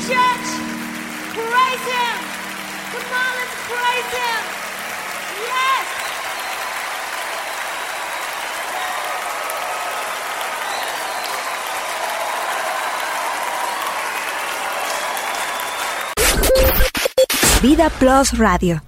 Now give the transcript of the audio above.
church. Praise him. Come on, let's praise him. Yes. Vida Plus Radio.